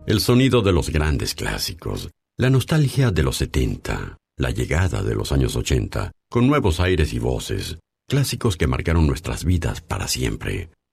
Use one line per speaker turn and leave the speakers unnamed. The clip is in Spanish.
El sonido de los grandes clásicos, la nostalgia de los 70, la llegada de los años 80, con nuevos aires y voces, clásicos que marcaron nuestras vidas para siempre.